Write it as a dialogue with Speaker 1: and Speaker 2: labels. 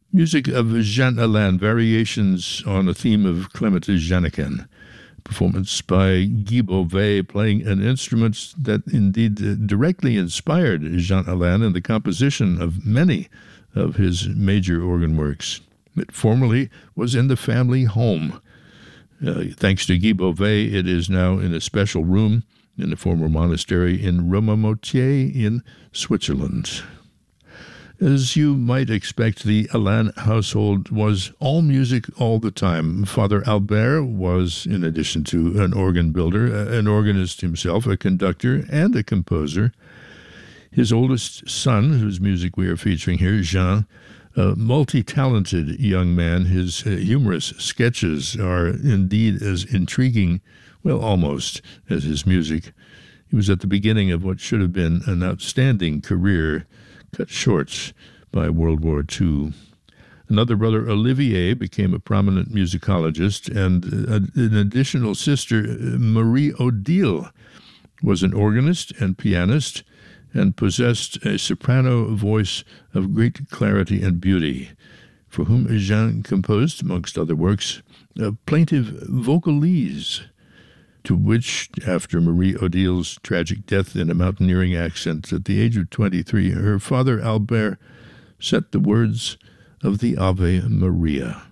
Speaker 1: Music of Jean Alain, variations on a theme of Clement Jeannequin. Performance by Guy Beauvais, playing an instrument that indeed directly inspired Jean Alain in the composition of many of his major organ works. It formerly was in the family home. Thanks to Guy Beauvais, it is now in a special room in the former monastery in Romamoutier in Switzerland. As you might expect, the Alain household was all music all the time. Father Albert was, in addition to an organ builder, an organist himself, a conductor, and a composer. His oldest son, whose music we are featuring here, Jean, a multi-talented young man. His humorous sketches are indeed as intriguing, well, almost, as his music. He was at the beginning of what should have been an outstanding career, cut short by World War II. Another brother, Olivier, became a prominent musicologist, and an additional sister, Marie Odile, was an organist and pianist and possessed a soprano voice of great clarity and beauty, for whom Jean composed, amongst other works, a plaintive vocalise, to which, after Marie Odile's tragic death in a mountaineering accident at the age of 23, her father Albert set the words of the Ave Maria.